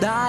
ได้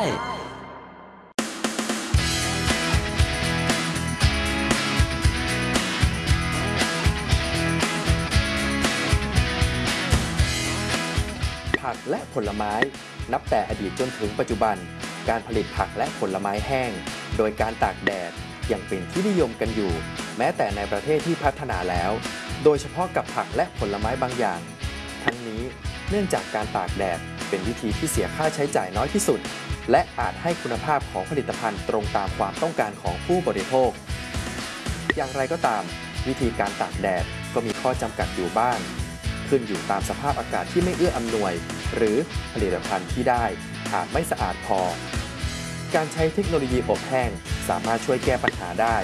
ผักและผลไม้นับแต่อดีตจนถึงปัจจุบันการผลิตผักและผลไม้แห้งโดยการตากแดดยังเป็นที่นิยมกันอยู่แม้แต่ในประเทศที่พัฒนาแล้วโดยเฉพาะกับผักและผลไม้บางอย่างทั้งนี้เนื่องจากการตากแดดเป็นวิธีที่เสียค่าใช้จ่ายน้อยที่สุดและอาจให้คุณภาพของผลิตภัณฑ์ตรงตามความต้องการของผู้บริโภคอย่างไรก็ตามวิธีการตากแดดก็มีข้อจำกัดอยู่บ้างขึ้นอยู่ตามสภาพอากาศที่ไม่เอื้ออำนวยหรือผลิตภัณฑ์ที่ได้อาจไม่สะอาดพอการใช้เทคโนโลยีอบแห้งสามารถช่วยแก้ปัญหาได้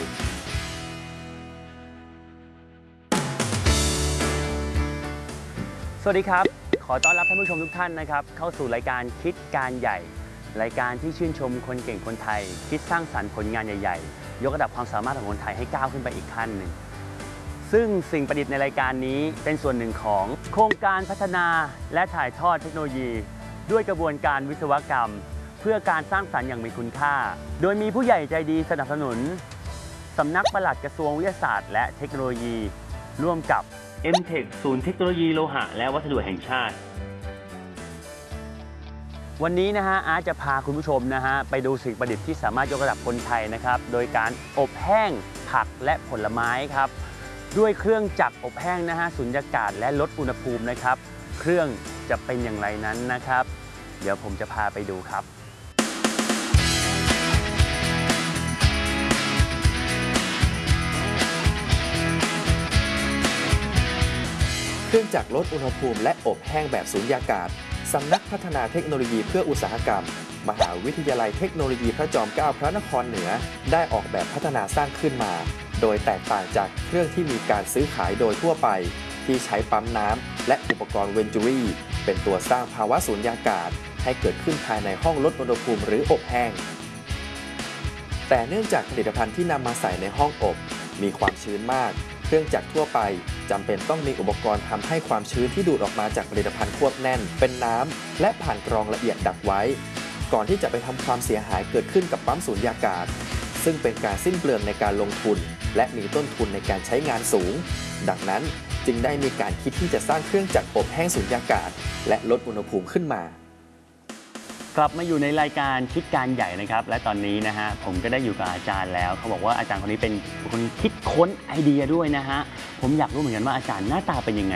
สวัสดีครับขอต้อนรับท่านผู้ชมทุกท่านนะครับเข้าสู่รายการคิดการใหญ่รายการที่ชื่นชมคนเก่งคนไทยคิดสร้างสรรค์ผลงานใหญ่ๆยกระดับความสามารถของคนไทยให้ก้าวขึ้นไปอีกขั้นหนึ่งซึ่งสิ่งประดิษฐ์ในรายการนี้เป็นส่วนหนึ่งของโครงการพัฒนาและถ่ายทอดเทคโนโลยีด้วยกระบวนการวิศวกรรมเพื่อการสร้างสรรค์อย่างมีคุณค่าโดยมีผู้ใหญ่ใจดีสนับสนุนสำนักปลัดกระทรวงวิทยาศาสตร์และเทคโนโลยีร่วมกับ MTech ศูนย์เทคโนโลยีโลหะและวัสดุแห่งชาติวันนี้นะฮะอาร์ตจะพาคุณผู้ชมนะฮะไปดูสิ่งประดิษฐ์ที่สามารถยกระดับคนไทยนะครับโดยการอบแห้งผักและผลไม้ครับด้วยเครื่องจักรอบแห้งนะฮะสุญญากาศและลดอุณหภูมินะครับเครื่องจะเป็นอย่างไรนั้นนะครับเดี๋ยวผมจะพาไปดูครับเครื่องจักรลดอุณหภูมิและอบแห้งแบบสุญญากาศสำนักพัฒนาเทคโนโลยีเพื่ออุตสาหกรรมมหาวิทยาลัยเทคโนโลยีพระจอมเกล้าพระนครเหนือได้ออกแบบพัฒนาสร้างขึ้นมาโดยแตกต่างจากเครื่องที่มีการซื้อขายโดยทั่วไปที่ใช้ปั๊มน้ำและอุปกรณ์เวนจูรี่เป็นตัวสร้างภาวะสุญญากาศให้เกิดขึ้นภายในห้องลดอุณหภูมิหรืออบแห้งแต่เนื่องจากผลิตภัณฑ์ที่นำมาใส่ในห้องอบมีความชื้นมากเครื่องจักรทั่วไปจำเป็นต้องมีอุปกรณ์ทำให้ความชื้นที่ดูดออกมาจากผลิตภัณฑ์ควบแน่นเป็นน้ำและผ่านกรองละเอียดดักไว้ก่อนที่จะไปทำความเสียหายเกิดขึ้นกับปั๊มสูญญากาศซึ่งเป็นการสิ้นเปลืองในการลงทุนและมีต้นทุนในการใช้งานสูงดังนั้นจึงได้มีการคิดที่จะสร้างเครื่องจักรอบแห้งสูญญากาศและลดอุณหภูมิขึ้นมากลับมาอยู่ในรายการคิดการใหญ่นะครับและตอนนี้นะฮะผมก็ได้อยู่กับอาจารย์แล้วเขาบอกว่าอาจารย์คนนี้เป็นคนคิดค้นไอเดียด้วยนะฮะผมอยากรู้เหมือนกันว่าอาจารย์หน้าตาเป็นยังไง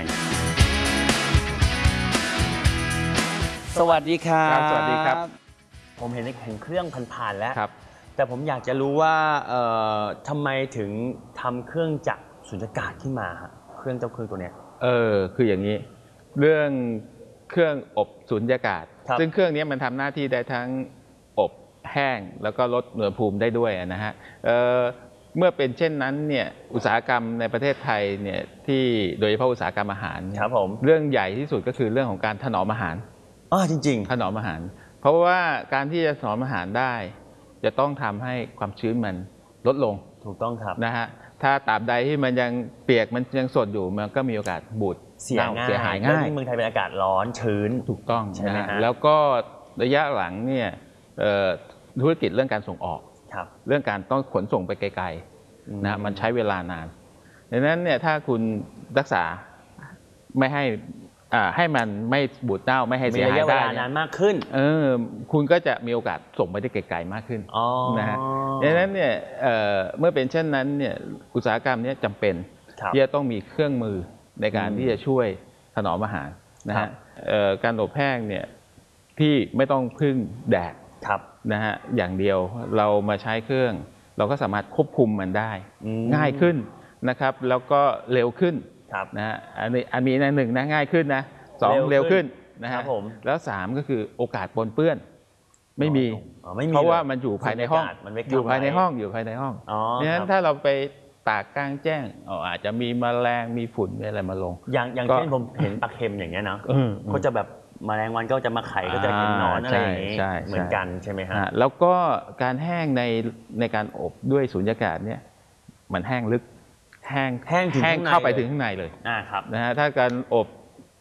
สวัสดีครับสวัสดีครับผมเห็นเครื่องผ่านๆแล้วครับแต่ผมอยากจะรู้ว่าทำไมถึงทำเครื่องจักรสุญญากาศขึ้นมาฮะเครื่องตัวเนี้ยคืออย่างนี้เรื่องเครื่องอบสุญญากาศซึ่งเครื่องนี้มันทำหน้าที่ได้ทั้งอบแห้งแล้วก็ลดอุณหภูมิได้ด้วยนะฮะเมื่อเป็นเช่นนั้นเนี่ยอุตสาหกรรมในประเทศไทยเนี่ยที่โดยเฉพาะอุตสาหกรรมอาหารครับผมเรื่องใหญ่ที่สุดก็คือเรื่องของการถนอมอาหารจริงๆถนอมอาหารเพราะว่าการที่จะถนอมอาหารได้จะต้องทำให้ความชื้นมันลดลงถูกต้องครับนะฮะถ้าตราบใดที่มันยังเปียกมันยังสดอยู่มันก็มีโอกาสบูดเสียหายง่ายเมืองไทยเป็นอากาศร้อนชื้นถูกต้องใช่ไหมฮะแล้วก็ระยะหลังเนี่ยธุรกิจเรื่องการส่งออกเรื่องการต้องขนส่งไปไกลๆนะมันใช้เวลานานดังนั้นเนี่ยถ้าคุณรักษาไม่ให้มันไม่บูดเน่าไม่ให้เสียหายได้มีระยะเวลานานมากขึ้นคุณก็จะมีโอกาสส่งไปได้ไกลๆมากขึ้นนะฮะดังนั้นเนี่ยเมื่อเป็นเช่นนั้นเนี่ยอุตสาหกรรมนี้จำเป็นที่จะต้องมีเครื่องมือในการที่จะช่วยถนอมอาหารนะฮะการอบแห้งเนี่ยที่ไม่ต้องพึ่งแดดนะฮะอย่างเดียวเรามาใช้เครื่องเราก็สามารถควบคุมมันได้ง่ายขึ้นนะครับแล้วก็เร็วขึ้นนะฮะอันนี้หนึ่งนะง่ายขึ้นนะสองเร็วขึ้นนะฮะแล้วสามก็คือโอกาสปนเปื้อนไม่มีเพราะว่ามันอยู่ภายในห้องอยู่ภายในห้องดังนั้นถ้าเราไปตากกลางแจ้งอาจจะมีแมลงมีฝุ่นมีอะไรมาลงอย่างเช่นผมเห็นปลาเค็มอย่างเงี้ยนะก็จะแบบแมลงวันก็จะมาไข่ก็จะเห็นหนอนอะไรอย่างนี้เหมือนกันใช่ไหมฮะแล้วก็การแห้งในการอบด้วยสุญญากาศเนี่ยมันแห้งลึกแห้งเข้าไปถึงข้างในเลยครับนะฮะถ้าการอบ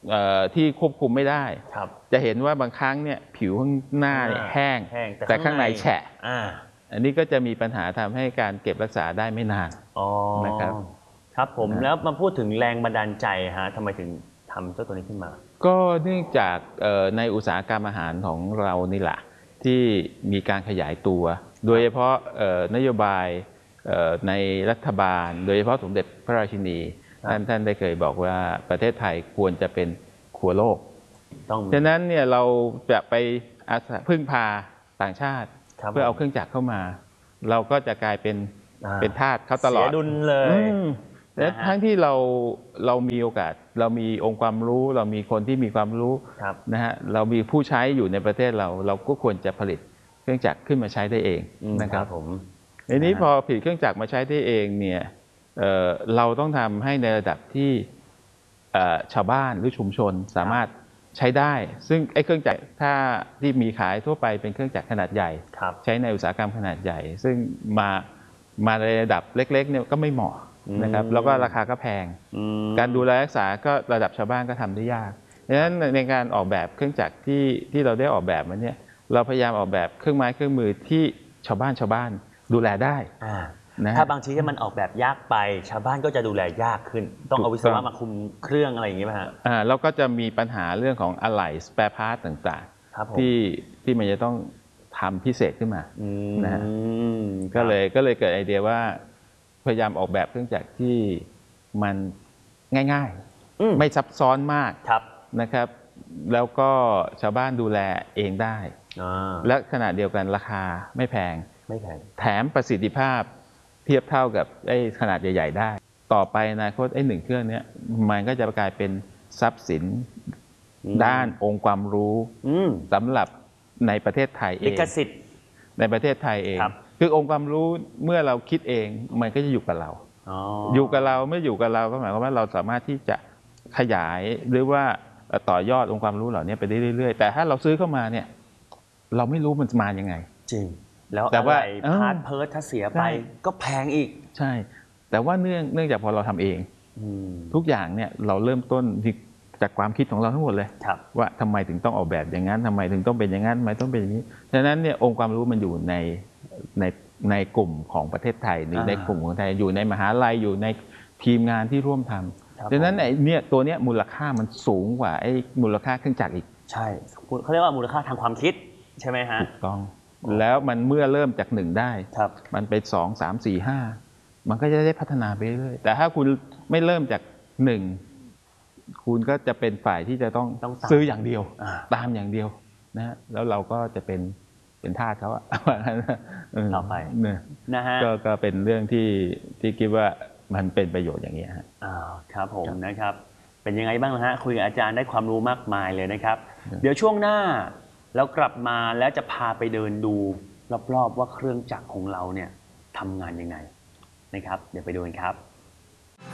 ที่ควบคุมไม่ได้ครับจะเห็นว่าบางครั้งเนี่ยผิวข้างหน้าเนี่ยแห้งแต่ข้างในแฉะอันนี้ก็จะมีปัญหาทำให้การเก็บรักษาได้ไม่นานนะครับครับผมแล้วมาพูดถึงแรงบันดาลใจฮะทำไมถึงทำเจ้าตัวนี้ขึ้นมาก็เนื่องจากในอุตสาหกรรมอาหารของเรานี่แหละที่มีการขยายตัวโดยเฉพาะนโยบายในรัฐบาลโดยเฉพาะสมเด็จพระราชินีท่านได้เคยบอกว่าประเทศไทยควรจะเป็นครัวโลกฉะนั้นเนี่ยเราจะไปพึ่งพาต่างชาติเพื่อเอาเครื่องจักรเข้ามาเราก็จะกลายเป็นทาสเขาตลอดเสียดุลเลยและทั้งที่เรามีโอกาสเรามีองค์ความรู้เรามีคนที่มีความรู้นะฮะเรามีผู้ใช้อยู่ในประเทศเราก็ควรจะผลิตเครื่องจักรขึ้นมาใช้ได้เองนะครับผมทีนี้พอผลิตเครื่องจักรมาใช้ได้เองเนี่ยเราต้องทำให้ในระดับที่ชาวบ้านหรือชุมชนสามารถใช้ได้ซึ่งไอ้เครื่องจักรถ้าที่มีขายทั่วไปเป็นเครื่องจักรขนาดใหญ่ใช้ในอุตสาหกรรมขนาดใหญ่ซึ่งมาในระดับเล็กๆเนี่ยก็ไม่เหมาะนะครับแล้วก็ราคาก็แพงการดูแลรักษาก็ระดับชาวบ้านก็ทำได้ยากดังนั้นในการออกแบบเครื่องจักรที่เราได้ออกแบบมาเนี่ยเราพยายามออกแบบเครื่องไม้เครื่องมือที่ชาวบ้านดูแลได้ถ้าบางทีถ้ามันออกแบบยากไปชาวบ้านก็จะดูแลยากขึ้นต้องเอาวิศวะมาคุมเครื่องอะไรอย่างนี้ไหมฮะแล้วก็จะมีปัญหาเรื่องของอะไหล่สเปร์พาร์ทต่างๆที่มันจะต้องทำพิเศษขึ้นมานะฮะก็เลยเกิดไอเดียว่าพยายามออกแบบเครื่องจักรที่มันง่ายๆไม่ซับซ้อนมากนะครับแล้วก็ชาวบ้านดูแลเองได้และขณะเดียวกันราคาไม่แพงแถมประสิทธิภาพเทียบเท่ากับไอ้ขนาดใหญ่ๆได้ต่อไปอนาคตไอ้1เครื่องนี้มันก็จะกลายเป็นทรัพย์สินด้านองค์ความรู้สำหรับในประเทศไทยเองลิขสิทธิ์ในประเทศไทยเองคือองค์ความรู้เมื่อเราคิดเองมันก็จะอยู่กับเราอยู่กับเราเมื่ออยู่กับเราก็หมายความว่าเราสามารถที่จะขยายหรือว่าต่อยอดองค์ความรู้เหล่านี้ไปได้เรื่อยๆแต่ถ้าเราซื้อเข้ามาเนี่ยเราไม่รู้มันจะมายังไงจริงแล้วอะไรพาร์ทเพิร์ทถ้าเสียไปก็แพงอีกใช่แต่ว่าเนื่องจากพอเราทำเองทุกอย่างเนี่ยเราเริ่มต้นจากความคิดของเราทั้งหมดเลยว่าทำไมถึงต้องออกแบบอย่างนั้นทำไมถึงต้องเป็นอย่างนั้นทำไมต้องเป็นอย่างนี้ฉะนั้นเนี่ยองค์ความรู้มันอยู่ในกลุ่มของประเทศไทยหรือในกลุ่มของไทยอยู่ในมหาลัยอยู่ในทีมงานที่ร่วมทำดังนั้นเนี่ยตัวเนี้ยมูลค่ามันสูงกว่าไอ้มูลค่าเครื่องจักรอีกใช่เขาเรียกว่ามูลค่าทางความคิดใช่ไหมฮะถูกต้องแล้วมันเมื่อเริ่มจาก1ได้มันไป2 3 4 5มันก็จะได้พัฒนาไปเรื่อยแต่ถ้าคุณไม่เริ่มจาก1คุณก็จะเป็นฝ่ายที่จะต้องซื้ออย่างเดียวตามอย่างเดียวนะแล้วเราก็จะเป็นทาสเขาต่อไปนะฮะก็เป็นเรื่องที่คิดว่ามันเป็นประโยชน์อย่างนี้ฮะครับผมนะครับเป็นยังไงบ้างนะฮะคุยกับอาจารย์ได้ความรู้มากมายเลยนะครับเดี๋ยวช่วงหน้าแล้วกลับมาแล้วจะพาไปเดินดูรอบๆว่าเครื่องจักรของเราเนี่ยทำงานยังไงนะครับเดี๋ยวไปดูกันครับ